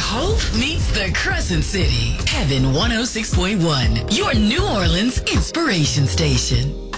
Hope meets the Crescent City. Heaven 106.1, your New Orleans inspiration station.